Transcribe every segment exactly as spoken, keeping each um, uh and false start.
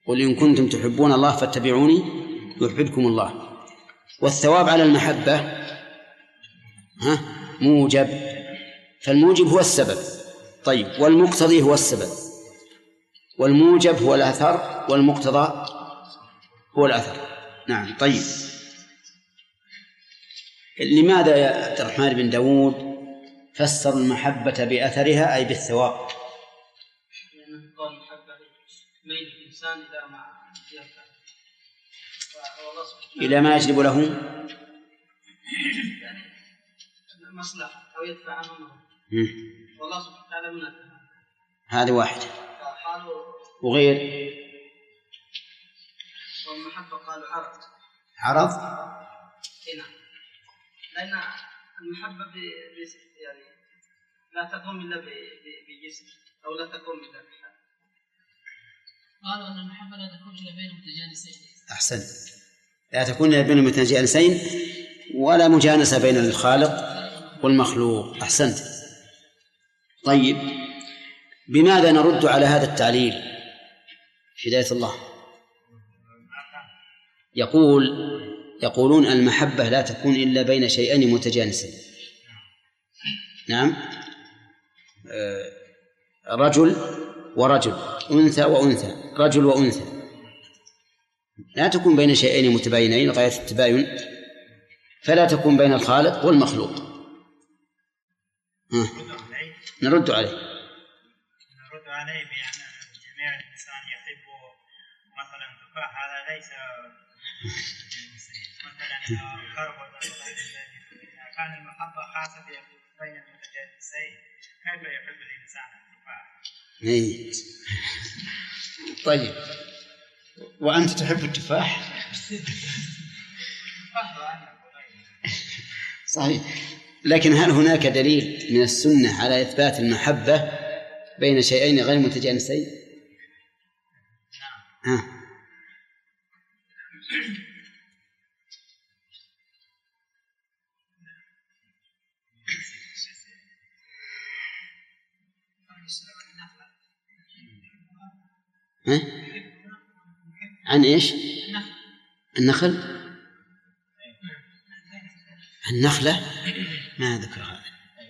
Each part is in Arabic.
قل إن كنتم تحبون الله فاتبعوني يحببكم الله. والثواب على المحبة ها موجب، فالموجب هو السبب. طيب، والمقتضي هو السبب، والموجب هو الأثر، والمقتضى هو الأثر. نعم. طيب، لماذا يا عبد الرحمن بن داود فسر المحبة بأثرها أي بالثواب؟ لأنه قال المحبة ميل الإنسان إلى ما ينفع إلى ما يجلب له يعني مصلحة أو يدفع عنه والله سبحانه وتعالى منه. هذا واحد. وغير والمحبة قالوا عرض عرض هنا، لأن المحبة ب... يعني لا تقوم إلا بجسم أو لا تقوم إلا بحال. قالوا أن المحبة لا تكون إلا بين متجانسين. أحسن، لا تكون إلا بين متجانسين ولا مجانسة بين الخالق والمخلوق. أحسنت. طيب، بماذا نرد على هذا التعليل في هداية الله؟ يقول يقولون المحبة لا تكون إلا بين شيئين متجانسين. نعم، رجل ورجل، أنثى وأنثى، رجل وأنثى، لا تكون بين شيئين متباينين غاية التباين، فلا تكون بين الخالق والمخلوق. ها. نرد عليه نرد عليه بأن جميع الإنسان يحب مثلا تفاح، هذا ليس مثلا خربط. إذا كان المحبة خاصة بين المتجانسين كيف يحب الإنسان التفاح؟ طيب، وأنت تحب التفاح؟ صحيح، لكن هل هناك دليل من السنة على إثبات المحبة بين شيئين غير متجانسين؟ ها. ها؟ عن إيش؟ النخل؟ النخلة ما ذكر هذا.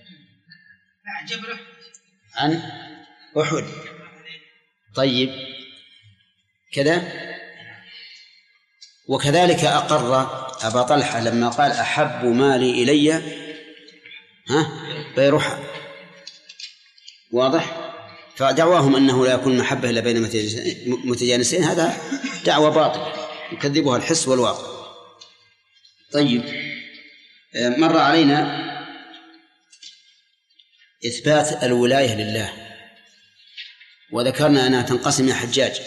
عن أحد. طيب، كذا. وكذلك أقر أبا طلحة لما قال أحب مالي إلي ها بيرحى. واضح؟ فدعواهم أنه لا يكون محبة إلا بين متجانسين هذا دعوة باطلة يكذبها الحس والواقع. طيب، مر علينا إثبات الولاية لله، وذكرنا أنها تنقسم يا حجاج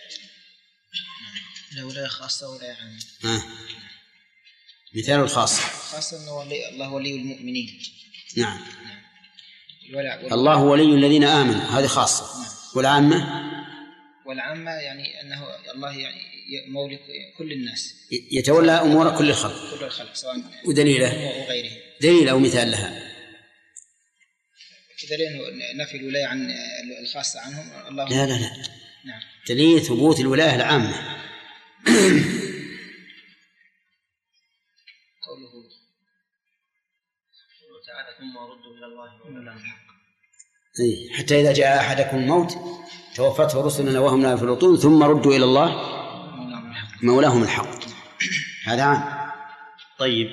إلى ولاية خاصة وولاية عامة. آه. مثال الخاصة خاصة أنه ولي الله ولي المؤمنين. نعم. الولاء الله ولي الذين آمنوا، هذه خاصة. نعم. والعامة والعامة يعني أنه الله يعني مولى كل الناس، يتولى أمور كل الخلق كل الخلق سواء ودليله وغيره. دليل أو مثال لها دليل نفي الولاية عن الخاصة عنهم الله. لا لا لا نعم. دليل ثبوت الولاية العامة. قوله تعالى ثم ردوا إلى الله مولاهم الحق. حتى إذا جاء أحدكم الموت توفته رسلنا وهم لا يفرطون ثم ردوا إلى الله مولاهم الحق. هذا عام. طيب،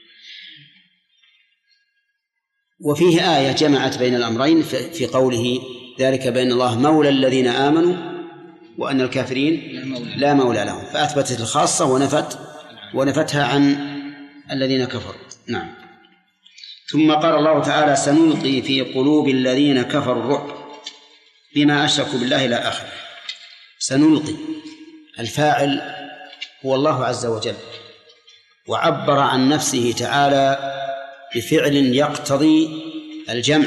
وفيه آية جمعت بين الأمرين في قوله ذلك بأن الله مولى الذين آمنوا وأن الكافرين لا مولى لهم، فأثبتت الخاصة ونفت ونفتها عن الذين كفروا. نعم. ثم قال الله تعالى سنلقي في قلوب الذين كفروا الرعب بما أشركوا بالله إلى آخره. سنلقي، الفاعل هو الله عز وجل، وعبر عن نفسه تعالى بفعل يقتضي الجمع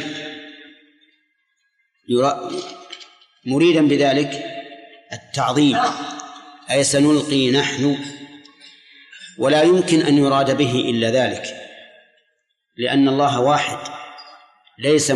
مريدا بذلك التعظيم، أي سنلقي نحن، ولا يمكن أن يراد به إلا ذلك، لأن الله واحد ليس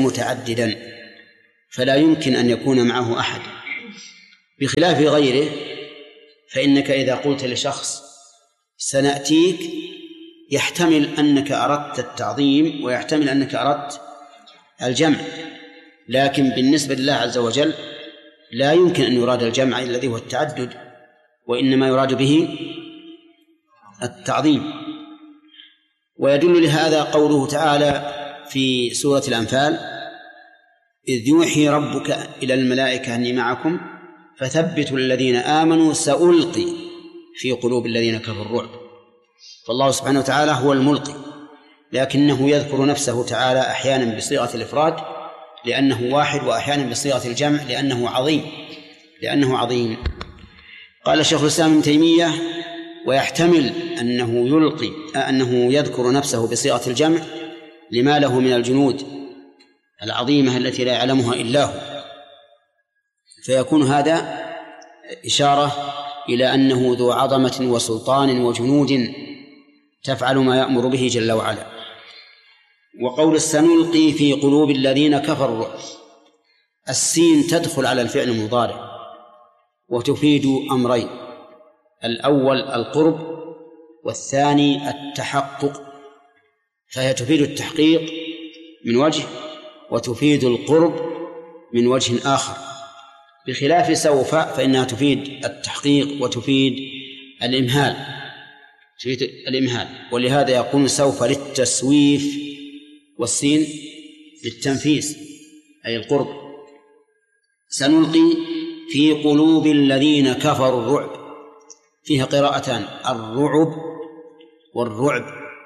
متعددا، فلا يمكن أن يكون معه أحد، بخلاف غيره فإنك إذا قلت لشخص سنأتيك يحتمل أنك أردت التعظيم ويحتمل أنك أردت الجمع، لكن بالنسبة لله عز وجل لا يمكن أن يراد الجمع الذي هو التعدد، وإنما يراد به التعظيم. ويدل لهذا قوله تعالى في سورة الأنفال: إذ يوحي ربك إلى الملائكة أني معكم فثبتوا الذين آمنوا سألقي في قلوب الذين كفروا الرعب. فالله سبحانه وتعالى هو الملقي، لكنه يذكر نفسه تعالى أحيانا بصيغة الإفراد لأنه واحد، وأحيانا بصيغة الجمع لأنه عظيم لأنه عظيم قال شيخ الإسلام ابن تيمية: ويحتمل أنه يلقي أنه يذكر نفسه بصيغة الجمع لما له من الجنود العظيمة التي لا يعلمها إلا هو، فيكون هذا إشارة إلى أنه ذو عظمة وسلطان وجنود تفعل ما يأمر به جل وعلا. وقول سنلقي في قلوب الذين كفروا الرعب، السين تدخل على الفعل المضارع وتفيد أمرين: الأول القرب، والثاني التحقق، فهي تفيد التحقيق من وجه وتفيد القرب من وجه آخر، بخلاف سوف فإنها تفيد التحقيق وتفيد الإمهال تفيد الإمهال ولهذا يقول سوف للتسويف، والسين للتنفيس أي القرب. سنلقي في قلوب الذين كفروا الرعب، فيها قراءتان: الرعب والرعب،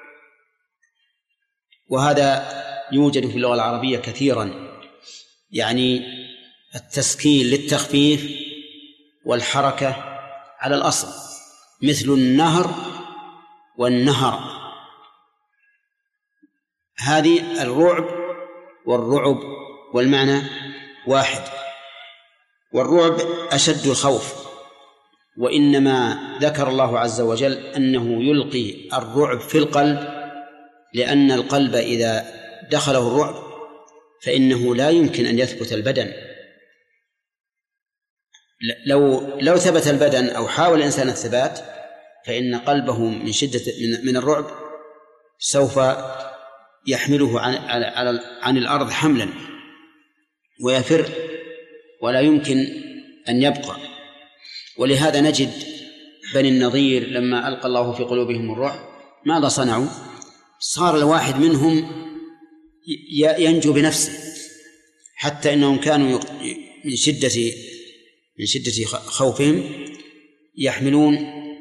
وهذا يوجد في اللغة العربية كثيرا، يعني التسكين للتخفيف والحركة على الأصل، مثل النهر والنهر، هذه الرعب والرعب والمعنى واحد. والرعب أشد الخوف، وإنما ذكر الله عز وجل أنه يلقي الرعب في القلب، لأن القلب إذا دخله الرعب فإنه لا يمكن أن يثبت البدن. لو لو ثبت البدن أو حاول الإنسان الثبات فإن قلبه من شدة من الرعب سوف يحمله عن عن عن الأرض حملا ويفر ولا يمكن أن يبقى. ولهذا نجد بني النضير لما ألقى الله في قلوبهم الرعب ماذا صنعوا؟ صار الواحد منهم ينجو بنفسه، حتى إنهم كانوا من شدة من شدة خوفهم يحملون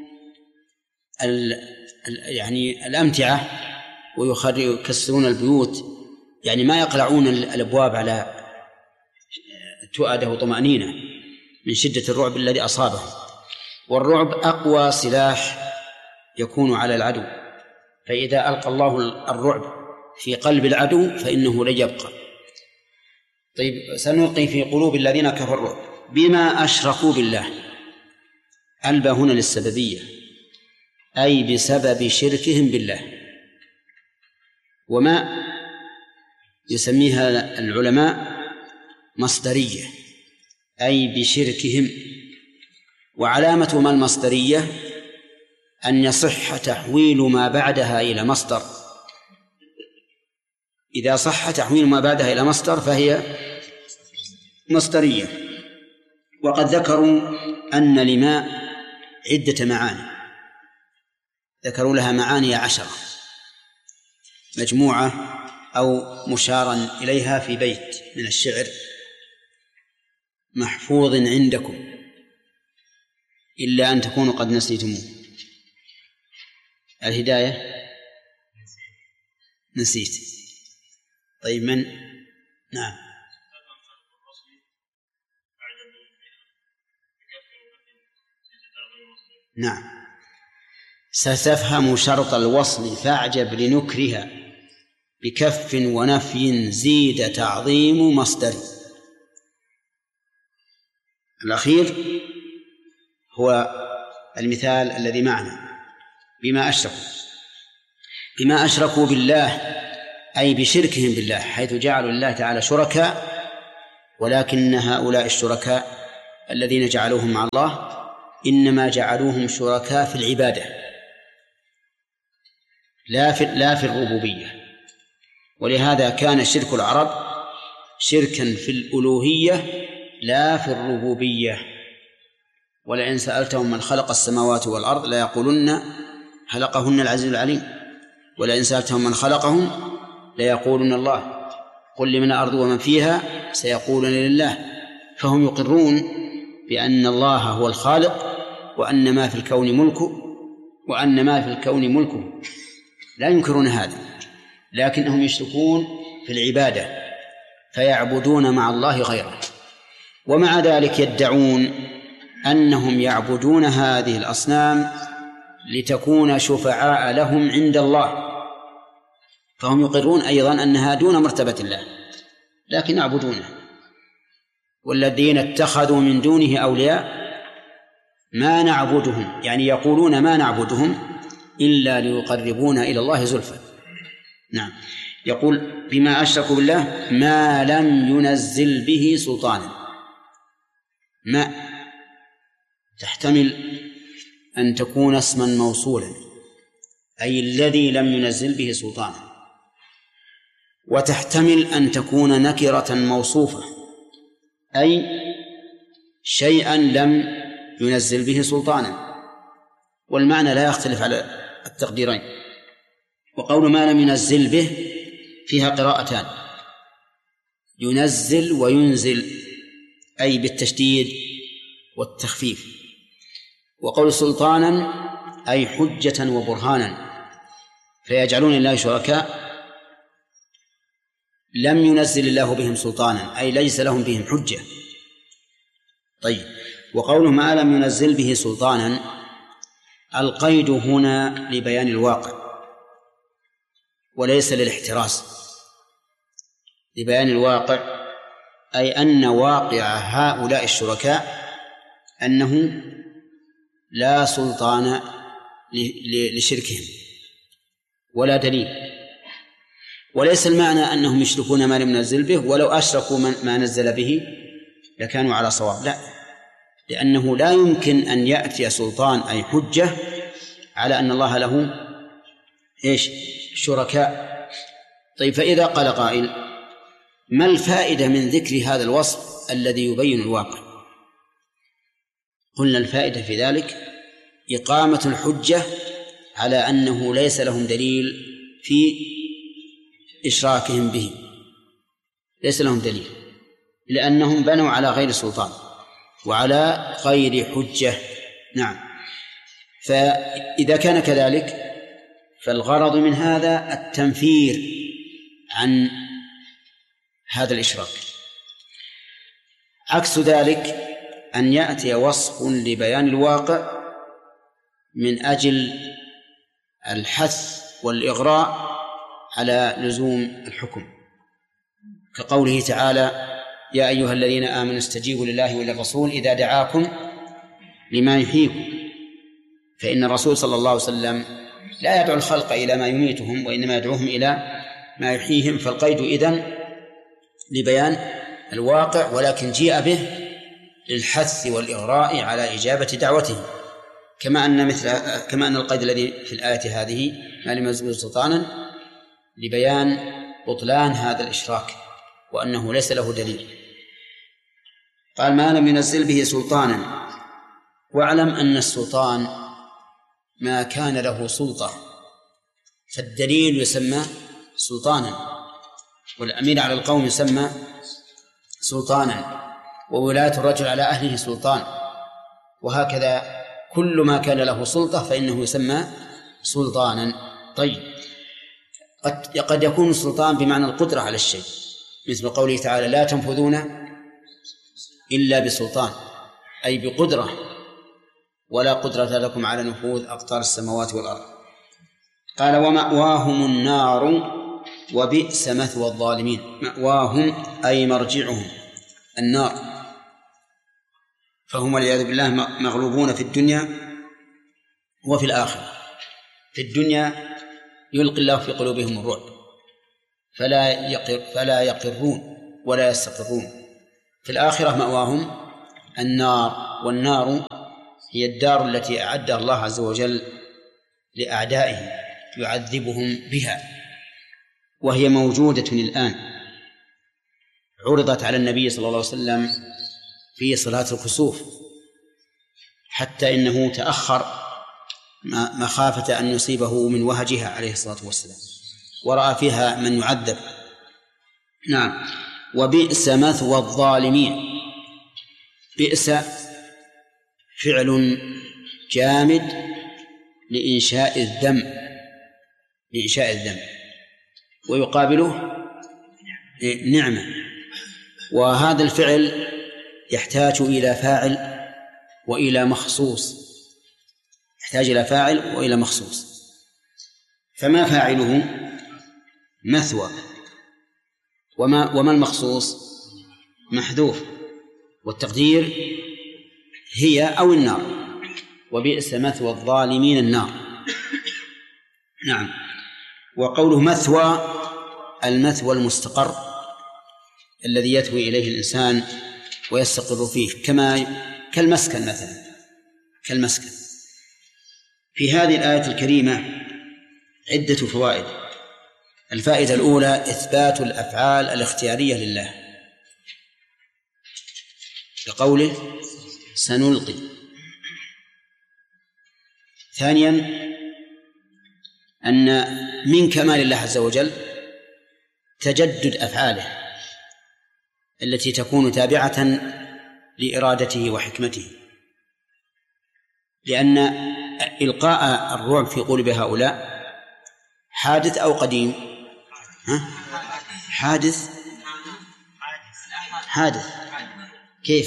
ال يعني الأمتعة ويكسرون البيوت، يعني ما يقلعون الأبواب على تؤدة وطمأنينة من شدة الرعب الذي أصابه. والرعب أقوى سلاح يكون على العدو، فإذا ألقى الله الرعب في قلب العدو فإنه لن يبقى. طيب، سنلقي في قلوب الذين كفروا بما أشركوا بالله، الباء هنا للسببية، أي بسبب شركهم بالله. وما يسميها العلماء مصدرية، أي بشركهم. وعلامة ما المصدرية أن يصح تحويل ما بعدها إلى مصدر، إذا صح تحويل ما بعدها إلى مصدر فهي مصدرية. وقد ذكروا أن لما عدة معاني، ذكروا لها معاني عشرة مجموعة أو مشارا إليها في بيت من الشعر محفوظ عندكم إلا أن تكونوا قد نسيتموه. الهداية نسيت. طيب، من؟ نعم. نعم، ستفهم شرط الوصل فاعجب لنكرها، بكف ونفي زيد تعظيم مصدر. الأخير هو المثال الذي معنا، بما أشركوا بما أشركوا بالله أي بشركهم بالله، حيث جعلوا الله تعالى شركاء، ولكن هؤلاء الشركاء الذين جعلوهم مع الله إنما جعلوهم شركاء في العبادة لا في لا في الربوبية. ولهذا كان شرك العرب شركا في الألوهية لا في الربوبية. ولئن سألتهم من خلق السماوات والأرض ليقولن خلقهن العزيز العليم، ولئن سألتهم من خلقهم ليقولن الله، قل لمن الأرض ومن فيها سيقولون لله. فهم يقرون بأن الله هو الخالق وأن ما في الكون ملكه وأن ما في الكون ملكه، لا ينكرون هذا، لكنهم يشركون في العبادة فيعبدون مع الله غيره. ومع ذلك يدعون أنهم يعبدون هذه الأصنام لتكون شفعاء لهم عند الله، فهم يقرون أيضا أنها دون مرتبة الله لكن يعبدونه. والذين اتخذوا من دونه أولياء ما نعبدهم، يعني يقولون ما نعبدهم إلا ليقربونا إلى الله زلفى. نعم. يقول بما أشركوا بالله ما لم ينزل به سلطانا. ما تحتمل أن تكون اسما موصولا أي الذي لم ينزل به سلطانا، وتحتمل أن تكون نكرة موصوفة أي شيئا لم ينزل به سلطانا، والمعنى لا يختلف على التقديرين. وقول ما لم ينزل به فيها قراءتان، ينزل وينزل أي بالتشديد والتخفيف. وقول سلطانا أي حجة وبرهانا، فيجعلون الله شركاء لم ينزل الله بهم سلطانا أي ليس لهم بهم حجة. طيب، وقوله ما لم ينزل به سلطانا القيد هنا لبيان الواقع وليس للاحتراز، لبيان الواقع أي أن واقع هؤلاء الشركاء أنه لا سلطان لشركهم ولا دليل. وليس المعنى أنهم يشركون ما لم ينزل به، ولو أشركوا ما نزل به لكانوا على صواب، لا، لأنه لا يمكن أن يأتي سلطان أي حجة على أن الله له إيش شركاء. طيب، فإذا قال قائل ما الفائدة من ذكر هذا الوصف الذي يبين الواقع؟ قلنا الفائدة في ذلك إقامة الحجة على أنه ليس لهم دليل في إشراكهم به، ليس لهم دليل لأنهم بنوا على غير سلطان وعلى غير حجة. نعم. فإذا كان كذلك فالغرض من هذا التنفير عن هذا الإشراك. عكس ذلك أن يأتي وصف لبيان الواقع من أجل الحث والإغراء على لزوم الحكم، كقوله تعالى يا أيها الذين آمنوا استجيبوا لله وللرسول إذا دعاكم لما يحييكم، فإن الرسول صلى الله عليه وسلم لا يدعو الخلق إلى ما يميتهم وإنما يدعوهم إلى ما يحييهم. فالقيد إذن لبيان الواقع، ولكن جيء به للحث والإغراء على إجابة دعوته، كما أن مثل كما أن القيد الذي في الآية هذه ما لم ينزل سلطانا لبيان بطلان هذا الإشراك وأنه ليس له دليل. قال ما لم ينزل به سلطانا، واعلم أن السلطان ما كان له سلطة، فالدليل يسمى سلطانا، والأمير على القوم يسمى سلطانا، وولاية الرجل على أهله سلطان، وهكذا كل ما كان له سلطة فإنه يسمى سلطانا. طيب، قد قد يكون السلطان بمعنى القدرة على الشيء، مثل قوله تعالى لا تنفذون إلا بسلطان، أي بقدرة، ولا قدرة لكم على نفوذ أقطار السماوات والأرض. قال ومأواهم النار وبئس مثوى الظالمين. مأواهم أي مرجعهم النار، فهم والعياذ بالله مغلوبون في الدنيا وفي الآخرة. في الدنيا يلقي الله في قلوبهم الرعب فلا يقر فلا يقرون ولا يستقرون. في الآخرة مأواهم النار، والنار هي الدار التي أعدها الله عز وجل لأعدائه يعذبهم بها، وهي موجودة الآن. عرضت على النبي صلى الله عليه وسلم في صلاة الكسوف، حتى إنه تأخر مخافة أن يصيبه من وهجها عليه الصلاة والسلام، ورأى فيها من يعذب. نعم. وبئس مثوى الظالمين. بئس فعل جامد لإنشاء الذم، لإنشاء الذم، ويقابله نعمة. وهذا الفعل يحتاج إلى فاعل وإلى مخصوص، يحتاج إلى فاعل وإلى مخصوص. فما فاعله؟ مثوى. وما, وما المخصوص؟ محذوف، والتقدير هي أو النار. وبئس مثوى الظالمين النار. نعم. وقوله مثوى، المثوى المستقر الذي يثوي إليه الإنسان ويستقر فيه، كما كالمسكن مثلا، كالمسكن. في هذه الآية الكريمة عدة فوائد. الفائدة الأولى إثبات الأفعال الاختيارية لله، لقوله سنلقي. ثانيا أن من كمال الله عز وجل تجدد أفعاله التي تكون تابعة لإرادته وحكمته، لأن إلقاء الرعب في قلوب هؤلاء حادث أو قديم؟ ها؟ حادث حادث كيف؟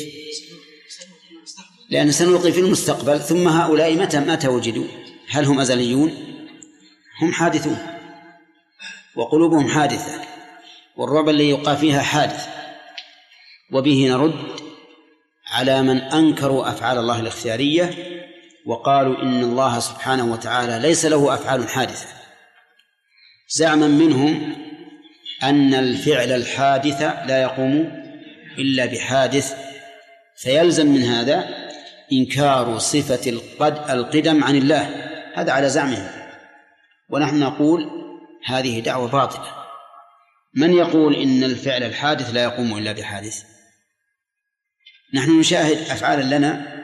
لأن سنلقي في المستقبل، ثم هؤلاء متى متى وجدوا؟ هل هم أزليون؟ هم حادثون، وقلوبهم حادثة، والرعب اللي يلقى فيها حادث. وبه نرد على من أنكروا أفعال الله الاختيارية وقالوا إن الله سبحانه وتعالى ليس له أفعال حادثة، زعما منهم أن الفعل الحادث لا يقوم إلا بحادث، فيلزم من هذا إنكار صفة القدم عن الله. هذا على زعمهم، ونحن نقول هذه دعوة باطلة. من يقول إن الفعل الحادث لا يقوم إلا بحادث؟ نحن نشاهد أفعالا لنا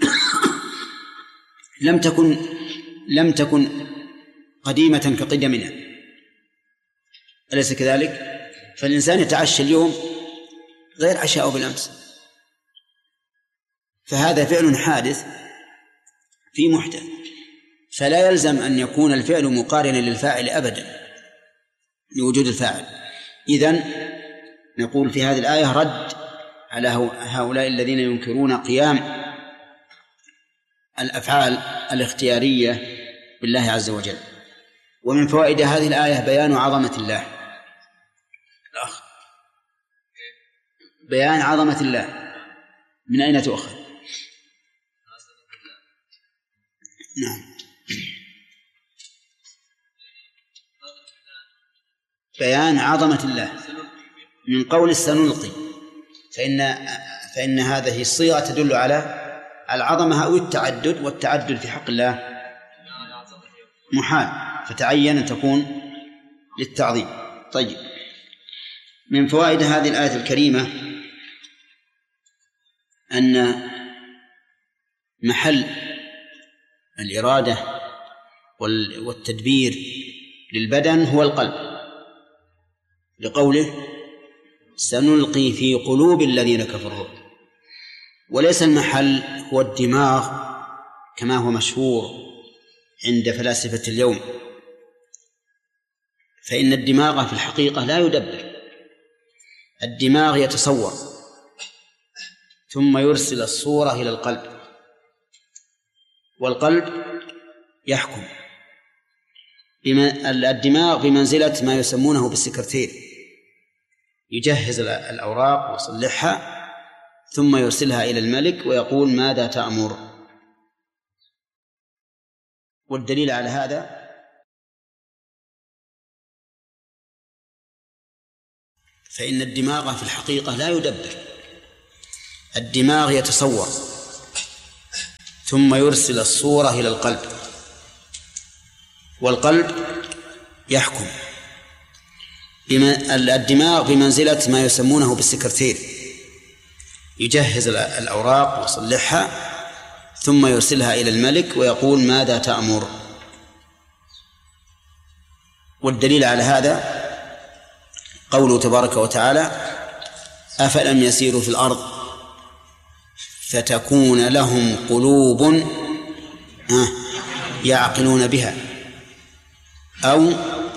لم تكن لم تكن قديمة كقدمنا، أليس كذلك؟ فالإنسان يتعشى اليوم غير عشاءه بالأمس، فهذا فعل حادث في محدث، فلا يلزم أن يكون الفعل مقارنا للفاعل أبدا لوجود الفاعل. إذن نقول في هذه الآية رد على هؤلاء الذين ينكرون قيام الأفعال الاختيارية بالله عز وجل. ومن فوائد هذه الآية بيان عظمة الله، الأخ بيان عظمة الله. من أين تؤخذ؟ نعم، بيان عظمة الله من قول سنلقي، فإن فإن هذه الصيغة تدل على العظمة أو التعدد، والتعدد في حق الله محال، فتعين أن تكون للتعظيم. طيب، من فوائد هذه الآية الكريمة أن محل الإرادة والتدبير للبدن هو القلب، لقوله سنلقي في قلوب الذين كفروا، وليس المحل هو الدماغ كما هو مشهور عند فلاسفة اليوم، فإن الدماغ في الحقيقة لا يدبر. الدماغ يتصور ثم يرسل الصورة إلى القلب، والقلب يحكم. الدماغ بمنزلة ما يسمونه بالسكرتير، يجهز الأوراق ويصلحها ثم يرسلها إلى الملك ويقول ماذا تأمر. والدليل على هذا فإن الدماغ في الحقيقة لا يدبر، الدماغ يتصور ثم يرسل الصورة إلى القلب، والقلب يحكم. الدماغ بمنزلة ما يسمونه بالسكرتير، يجهز الأوراق ويصلحها ثم يرسلها إلى الملك ويقول ماذا تأمر. والدليل على هذا قوله تبارك وتعالى أفلم يسيروا في الأرض فتكون لهم قلوب يعقلون بها أو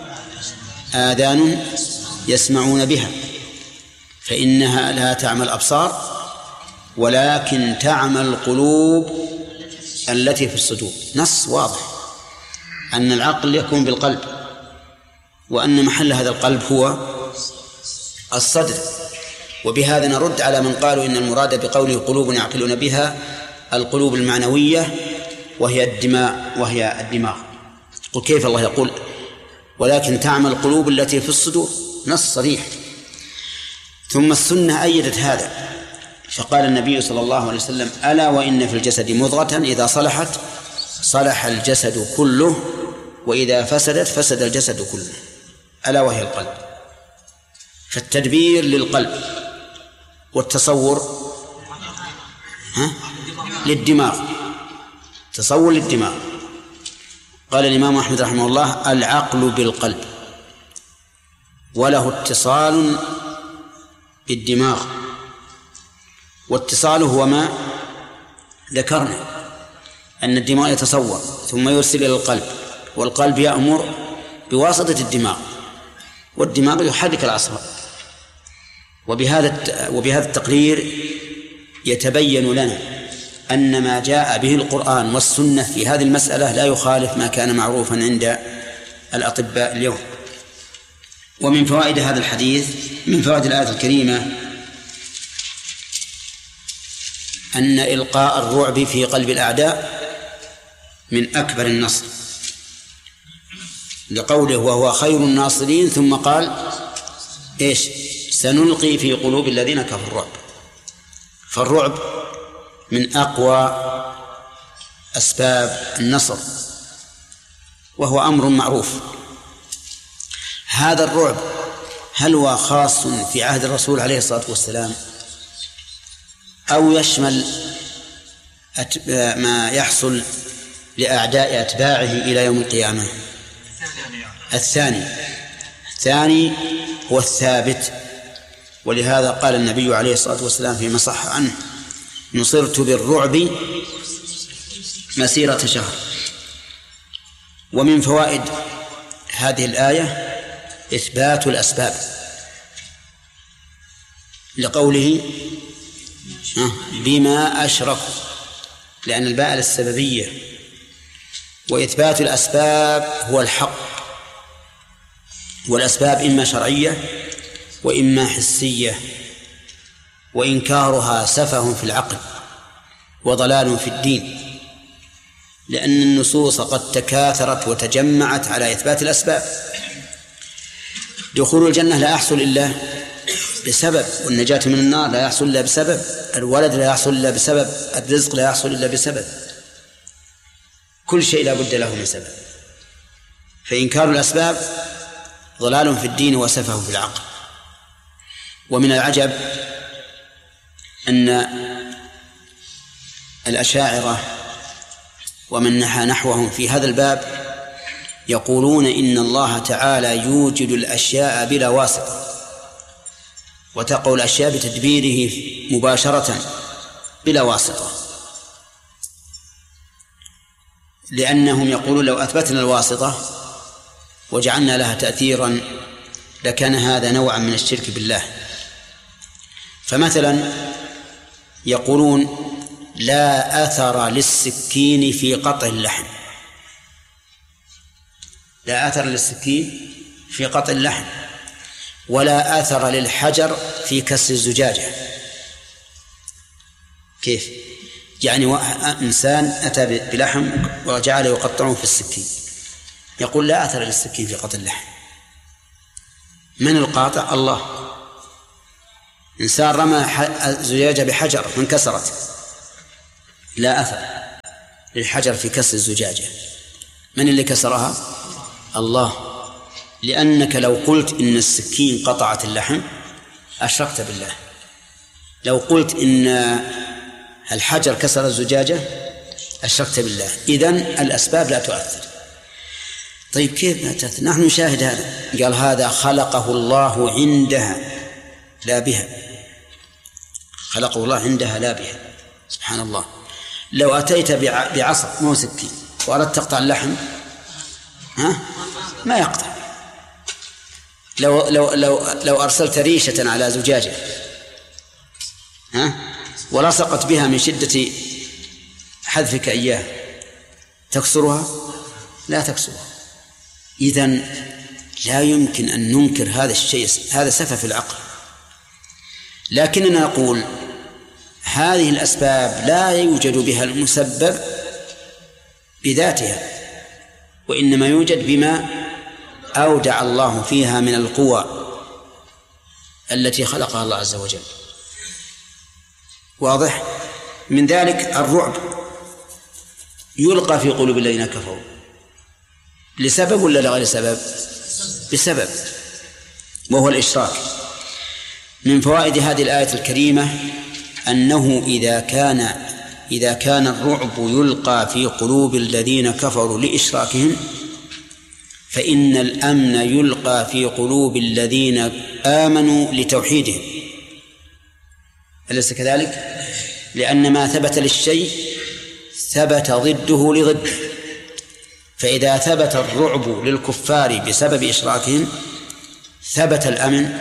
آذان يسمعون بها فإنها لا تعمى الأبصار ولكن تعمى القلوب التي في الصدور. نص واضح أن العقل يكون بالقلب، وأن محل هذا القلب هو الصدر. وبهذا نرد على من قالوا إن المراد بقوله قلوب يعقلون بها القلوب المعنوية وهي الدماء وهي الدماغ. وكيف الله يقول ولكن تعمى القلوب التي في الصدور؟ نص صريح. ثم السنة أيدت هذا، فقال النبي صلى الله عليه وسلم ألا وإن في الجسد مضغة إذا صلحت صلح الجسد كله وإذا فسدت فسد الجسد كله، ألا وهي القلب. فالتدبير للقلب والتصور ها؟ للدماغ، تصور للدماغ. قال الإمام أحمد رحمه الله العقل بالقلب وله اتصال بالدماغ، واتصاله هو ما ذكرنا أن الدماغ يتصور ثم يرسل إلى القلب، والقلب يأمر بواسطة الدماغ، والدماغ يحرك الأعصاب. وبهذا وبهذا التقرير يتبين لنا أن ما جاء به القرآن والسنة في هذه المسألة لا يخالف ما كان معروفا عند الأطباء اليوم. ومن فوائد هذا الحديث من فوائد الآية الكريمة أن إلقاء الرعب في قلب الأعداء من أكبر النصر، لقوله وهو خير الناصرين، ثم قال إيش سنلقي في قلوب الذين كفروا الرعب. فالرعب من أقوى أسباب النصر، وهو أمر معروف. هذا الرعب هل هو خاص في عهد الرسول عليه الصلاة والسلام أو يشمل ما يحصل لأعداء أتباعه إلى يوم القيامة؟ الثاني الثاني هو الثابت. ولهذا قال النبي عليه الصلاة والسلام فيما صح عنه نصرت بالرعب مسيرة شهر. ومن فوائد هذه الآية إثبات الأسباب، لقوله بما أشركوا، لأن الباء للسببية، وإثبات الأسباب هو الحق. والأسباب إما شرعية وإما حسية، وإنكارها سفه في العقل وضلال في الدين، لأن النصوص قد تكاثرت وتجمعت على إثبات الأسباب. دخول الجنة لا يحصل إلا بسبب، والنجاة من النار لا يحصل إلا بسبب، الولد لا يحصل إلا بسبب، الرزق لا يحصل إلا بسبب، كل شيء لا بد له من سبب. فإنكار الأسباب ضلال في الدين وسفه في العقل. ومن العجب أن الأشاعرة ومن نحى نحوهم في هذا الباب يقولون إن الله تعالى يوجد الأشياء بلا واسطة، وتقع الأشياء بتدبيره مباشرة بلا واسطة، لأنهم يقولون لو أثبتنا الواسطة وجعلنا لها تأثيرا لكان هذا نوعا من الشرك بالله. فمثلا يقولون لا أثر للسكين في قطع اللحم، لا أثر للسكين في قطع اللحم، ولا أثر للحجر في كسر الزجاجة. كيف؟ يعني إنسان أتى بلحم وجعل يقطعه في السكين، يقول لا أثر للسكين في قطع اللحم. من القاطع؟ الله. إنسان رمى زجاجة بحجر فانكسرت، لا أثر. للحجر في كسر الزجاجة؟ من اللي كسرها؟ الله. لأنك لو قلت إن السكين قطعت اللحم أشركت بالله، لو قلت إن الحجر كسر الزجاجة أشركت بالله. إذن الأسباب لا تؤثر. طيب كيف لا تؤثر؟ نحن نشاهد هذا، قال هذا خلقه الله عندها لا بها، خلقه الله عندها لا بها. سبحان الله. لو أتيت بعصا مو سكين وأردت تقطع اللحم ها ما يقطع. لو لو لو لو أرسلت ريشة على زجاجة ها ولصقت بها من شدة حذفك إياه تكسرها؟ لا تكسرها. إذن لا يمكن أن ننكر هذا الشيء، هذا سفه في العقل. لكننا نقول هذه الأسباب لا يوجد بها المسبب بذاتها، وإنما يوجد بما أودع الله فيها من القوى التي خلقها الله عز وجل. واضح؟ من ذلك الرعب يلقى في قلوب الذين كفروا لسبب ولا لغير سبب؟ بسبب، وهو الإشراك. من فوائد هذه الآية الكريمة أنه إذا كان إذا كان الرعب يلقى في قلوب الذين كفروا لإشراكهم، فإن الأمن يلقى في قلوب الذين آمنوا لتوحيدهم. أليس كذلك؟ لأن ما ثبت للشيء ثبت ضده لضده. فإذا ثبت الرعب للكفار بسبب إشراكهم ثبت الأمن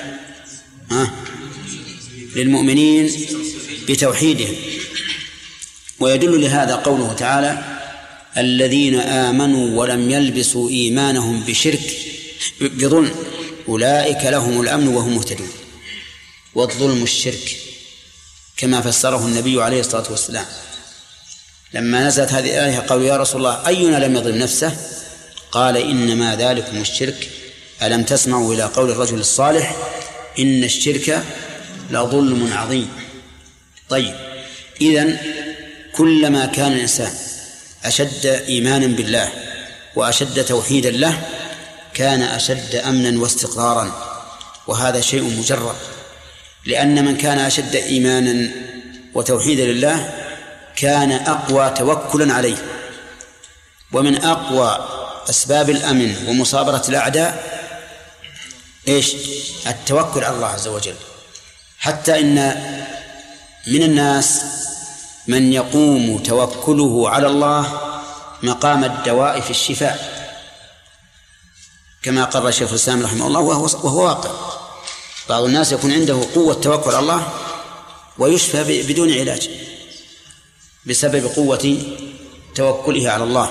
للمؤمنين بتوحيدهم. ويدل لهذا قوله تعالى الذين آمنوا ولم يلبسوا إيمانهم بشرك بظلم أولئك لهم الأمن وهم مهتدون. والظلم الشرك كما فسره النبي عليه الصلاة والسلام لما نزلت هذه الآية قالوا يا رسول الله أينا لم يظلم نفسه؟ قال إنما ذلكم الشرك، ألم تسمعوا إلى قول الرجل الصالح إن الشرك لظلم عظيم. طيب، إذن كلما كان الإنسان أشد إيمانا بالله وأشد توحيدا له كان أشد أمنا واستقرارا، وهذا شيء مجرد. لأن من كان أشد إيمانا وتوحيدا لله كان أقوى توكلا عليه. ومن أقوى أسباب الأمن ومصابرة الأعداء إيش؟ التوكل على الله عز وجل. حتى إن من الناس من يقوم توكله على الله مقام الدواء في الشفاء، كما قرر شيخ الإسلام رحمه الله، وهو, وهو واقع. بعض الناس يكون عنده قوة توكل على الله ويشفى بدون علاج بسبب قوة توكله على الله.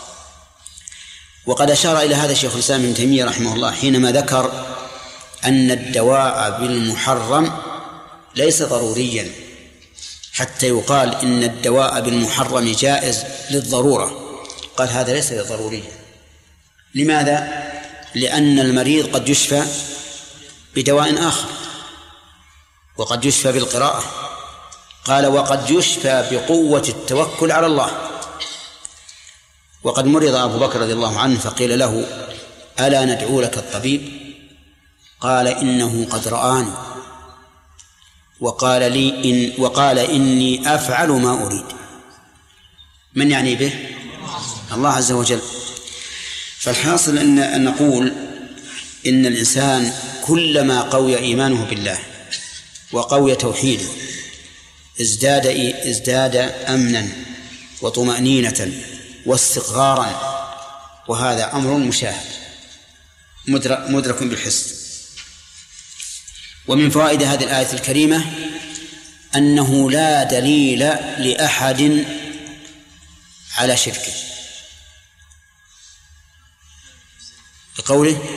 وقد أشار إلى هذا شيخ الإسلام ابن تيمية رحمه الله حينما ذكر أن الدواء بالمحرم ليس ضروريا حتى يقال إن الدواء بالمحرم جائز للضرورة. قال هذا ليس ضروريا. لماذا؟ لأن المريض قد يشفى بدواء آخر، وقد يشفى بالقراءة. قال وقد يشفى بقوة التوكل على الله. وقد مرض أبو بكر رضي الله عنه فقيل له ألا ندعو لك الطبيب؟ قال إنه قد رآني وقال لي إن وقال إني أفعل ما أريد. من يعني به؟ الله عز وجل. فالحاصل أن, أن نقول إن الإنسان كلما قوي إيمانه بالله وقوي توحيده ازداد ازداد أمنا وطمأنينة واستقرارا، وهذا أمر مشاهد مدرك, مدرك بالحس. ومن فوائد هذه الآية الكريمة أنه لا دليل لأحد على شركه بقوله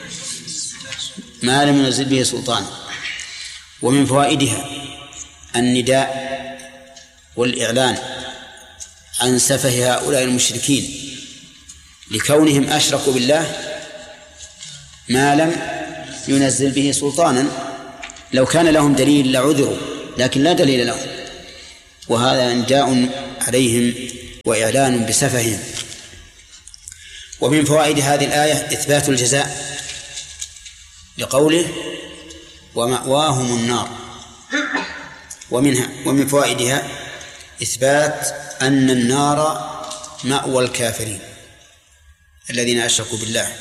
ما لم ينزل به سلطان. ومن فوائدها النداء والإعلان عن سفه هؤلاء المشركين لكونهم أشركوا بالله ما لم ينزل به سلطانا. لو كان لهم دليل لعذروا، لكن لا دليل لهم، وهذا نداء عليهم وإعلان بسفههم. ومن فوائد هذه الآية إثبات الجزاء لقوله ومأواهم النار. ومنها ومن فوائدها إثبات أن النار مأوى الكافرين الذين أشركوا بالله.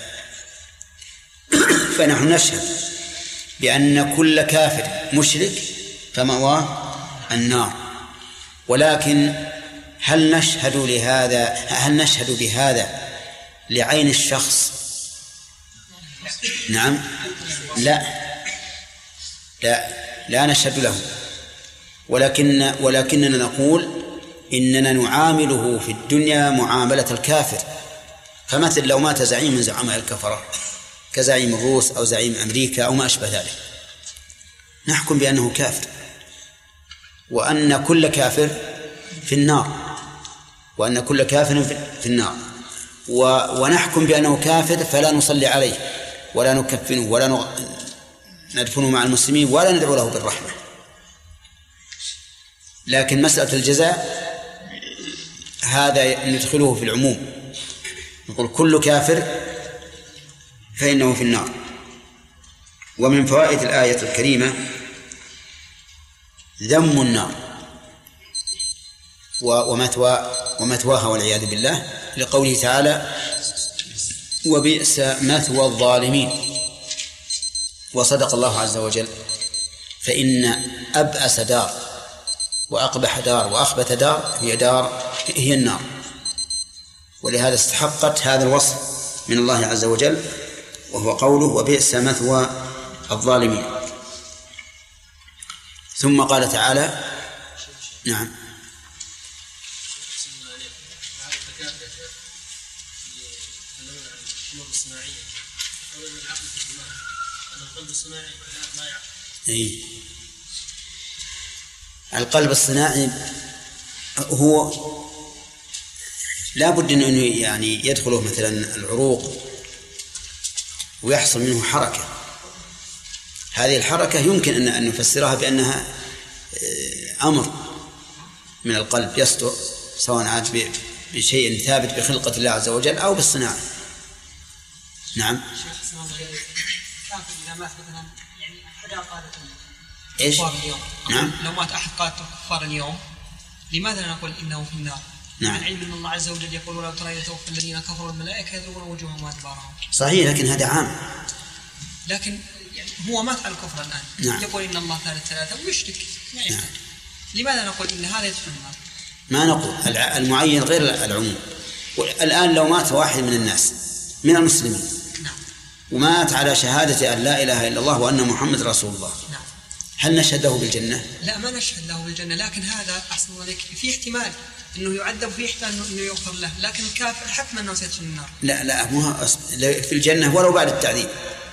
فنحن نشهد بأن كل كافر مشرك فمأواه النار، ولكن هل نشهد لهذا هل نشهد بهذا لعين الشخص؟ نعم، لا لا لا نشهد له، ولكن ولكننا نقول إننا نعامله في الدنيا معاملة الكافر. فمثل لو مات زعيم من زعماء الكفرة كزعيم الروس أو زعيم أمريكا أو ما أشبه ذلك، نحكم بأنه كافر، وأن كل كافر في النار، وأن كل كافر في النار، ونحكم بأنه كافر فلا نصلي عليه ولا نكفنه ولا ندفنه مع المسلمين ولا ندعو له بالرحمة. لكن مسألة الجزاء هذا ندخله في العموم، نقول كل كافر فإنه في النار. ومن فوائد الآية الكريمة ذم النار ومثوى ومثواها والعياذ بالله، لقوله تعالى وبئس مثوى الظالمين. وصدق الله عز وجل، فإن أبأس دار وأقبح دار وأخبث دار هي دار هي النار، ولهذا استحقت هذا الوصف من الله عز وجل، وهو قوله وبئس مثوى الظالمين. ثم قال تعالى نعم إيه. القلب الصناعي هو لا بد أنه يعني يدخله مثلا العروق ويحصل منه حركة. هذه الحركة يمكن أن نفسرها بأنها أمر من القلب يصدر، سواء عاد بشيء ثابت بخلقة الله عز وجل أو بالصناعة. نعم. إيش؟ نعم. لو مات أحد قاتل الكفار اليوم لماذا لا نقول إنه في النار؟ نعم. عن علم أن الله عز وجل يقول ولو ترى يتوفى الذين كفروا الملائكة يضربون وجوههم وأدبارهم. صحيح، لكن هذا عام. لكن يعني هو مات على الكفر الآن. نعم. يقول إن الله ثالث ثلاثة ويشرك. نعم. لماذا نقول إن هذا يدخل النار؟ ما نقول المعين غير العموم. الآن لو مات واحد من الناس من المسلمين نعم. ومات على شهادة أن لا إله إلا الله وأن محمد رسول الله، نعم. هل نشهد له بالجنة؟ لا، ما نشهد له بالجنة، لكن هذا أحسن الله عليك في احتمال أنه يعذب، في احتمال أنه يغفر له، لكن الكافر حتما أنه سيدخل النار. لا لا مو في الجنة ولو بعد التعذيب.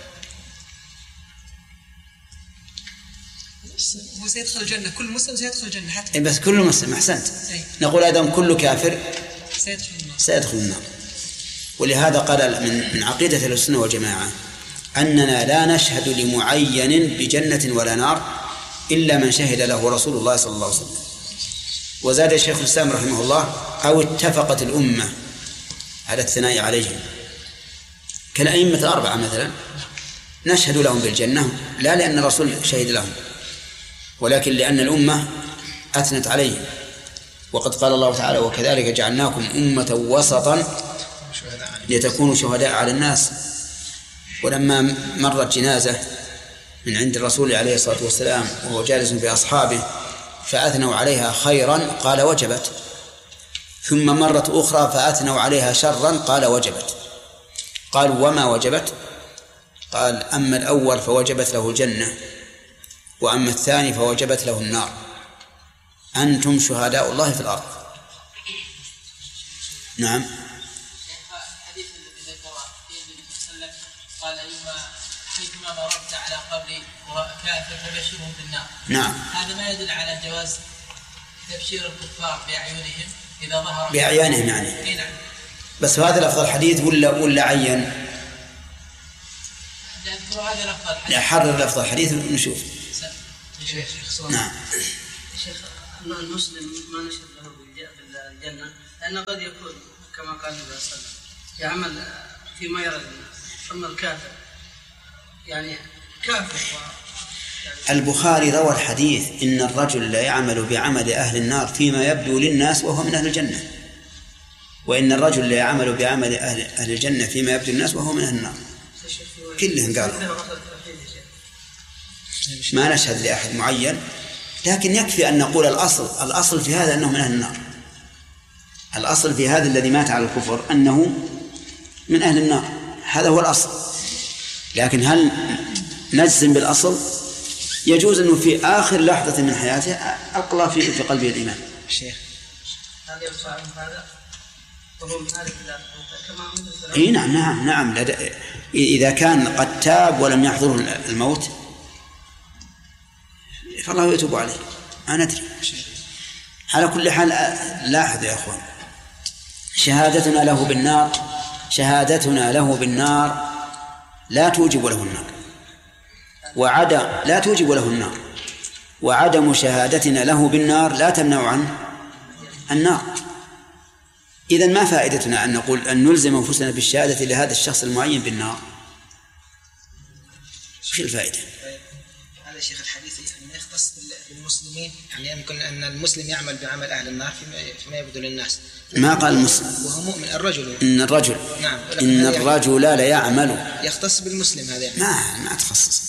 هو سيدخل الجنة، كل مسلم سيدخل الجنة حتى. بس كل مسلم، أحسنت. أي. نقول أيضا كل كافر سيدخل النار. سيدخل النار. ولهذا قال من من عقيدة أهل السنة والجماعة أننا لا نشهد لمعين بجنة ولا نار إلا من شهد له رسول الله صلى الله عليه وسلم. وزاد الشيخ الإسلام رحمه الله أو اتفقت الأمة على الثناء عليهم، كالأئمة الأربعة مثلا نشهد لهم بالجنة لا لأن الرسول شهد لهم، ولكن لأن الأمة أثنت عليهم. وقد قال الله تعالى وكذلك جعلناكم أمة وسطا لتكونوا شهداء على الناس. ولما مرت جنازة من عند الرسول عليه الصلاة والسلام وهو جالس بأصحابه فأثنوا عليها خيرا قال وجبت، ثم مرت أخرى فأثنوا عليها شرا قال وجبت. قالوا وما وجبت؟ قال أما الأول فوجبت له الجنة، وأما الثاني فوجبت له النار. أنتم شهداء الله في الأرض. نعم. الحديث الذي ذكره النبي صلى الله عليه وسلم قال أيما حيثما مررت على قبري وكافر فبشرهم بالنار. نعم. هذا ما يدل على جواز تبشير الكفار بأعينهم إذا ظهر بأعيانهم يعني. نعم. بس هذا لفظ الحديث ولا ولا عين؟ هذا لفظ الحديث. حرر لفظ الحديث ونشوف. شيخ نعم. شيخ المسلم ما نشهد له بالجنة، لأنه قد يكون كما قال النبي صلى الله عليه وسلم يعمل فيما يرى الناس، ثم الكافر يعني كافر و... يعني البخاري روى الحديث إن الرجل لا يعمل بعمل أهل النار فيما يبدو للناس وهو من أهل الجنة، وإن الرجل لا يعمل بعمل أهل, أهل الجنة فيما يبدو للناس وهو من أهل النار. كلهم قالوا ما نشهد لأحد معين، لكن يكفي أن نقول الأصل الأصل في هذا أنه من أهل النار. الأصل في هذا الذي مات على الكفر أنه من أهل النار، هذا هو الأصل. لكن هل نجزم بالأصل؟ يجوز أنه في آخر لحظة من حياته ألقى في في قلبه الإيمان. الشيخ هذا يرفع هذا وهو من أهل الله كما إيه نعم نعم نعم لدى... إذا كان قد تاب ولم يحضره الموت فالله يتوب عليه. أنا أدري. على كل حال لاحظ يا أخوان، شهادتنا له بالنار شهادتنا له بالنار لا توجب له النار، وعدم لا توجب له النار، وعدم شهادتنا له بالنار لا تمنع عنه النار. إذن ما فائدتنا أن نقول أن نلزم أنفسنا بالشهادة لهذا الشخص المعين بالنار؟ وش الفائدة؟ هذا شيخ الحديث أنه يختص بالمسلمين، يعني يمكن أن المسلم يعمل بعمل أهل النار فيما يبدو للناس. ما قال المسلم وهو مؤمن الرجل. إن الرجل نعم إن الرجل لا يعمل يختص بالمسلم هذا يعني. ما ما تخصص.